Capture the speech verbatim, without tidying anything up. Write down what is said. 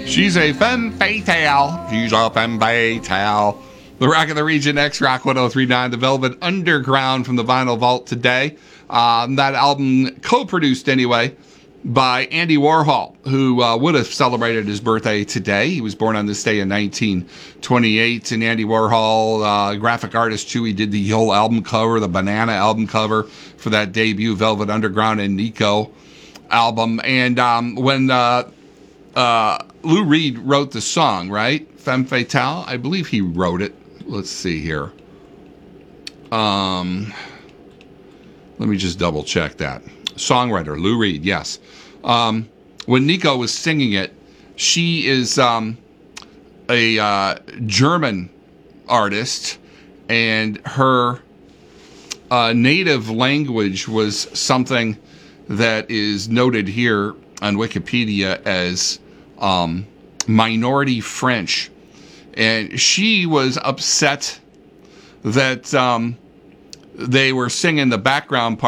She's a femme fatale. She's a femme fatale. The Rock of the Region, X-Rock one oh three point nine, The Velvet Underground from the Vinyl Vault today. Um, that album co-produced anyway by Andy Warhol, who uh, would have celebrated his birthday today. He was born on this day in nineteen twenty-eight. And Andy Warhol, uh, graphic artist too, he did the whole album cover, the Banana album cover for that debut Velvet Underground and Nico album. And um, when uh, uh, Lou Reed wrote the song, right? Femme Fatale, I believe he wrote it. Let's see here. Um, let me just double check that. Songwriter, Lou Reed, yes. Um, when Nico was singing it, she is um, a uh, German artist, and her uh, native language was something that is noted here on Wikipedia as um, minority French. And she was upset that um, they were singing the background part